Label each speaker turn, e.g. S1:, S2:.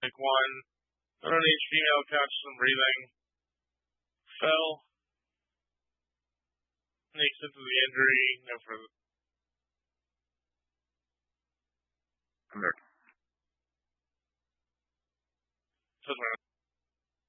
S1: Pick one. Put on each female conscious and breathing. Fell. The extent of the injury, no further.
S2: I'm there.
S1: So